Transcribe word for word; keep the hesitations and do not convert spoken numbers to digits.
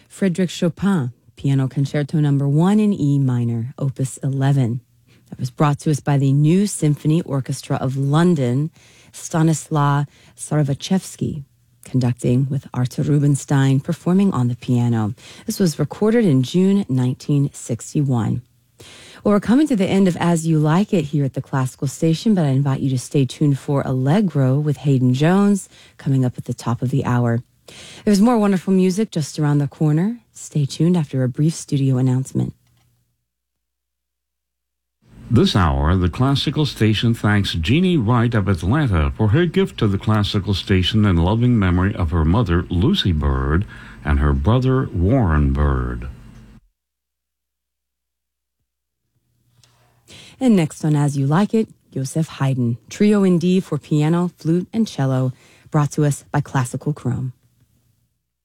Frédéric Chopin, Piano Concerto Number One in E minor, Opus eleven. That was brought to us by the New Symphony Orchestra of London, Stanislaw Sarvachevsky, conducting with Artur Rubinstein, performing on the piano. This was recorded in June nineteen sixty-one. Well, we're coming to the end of As You Like It here at the Classical Station, but I invite you to stay tuned for Allegro with Hayden Jones coming up at the top of the hour. There's more wonderful music just around the corner. Stay tuned after a brief studio announcement. This hour, the Classical Station thanks Jeannie Wright of Atlanta for her gift to the Classical Station in loving memory of her mother, Lucy Bird, and her brother, Warren Bird. And next on As You Like It, Joseph Haydn, Trio in D for piano, flute, and cello, brought to us by Classical Chrome.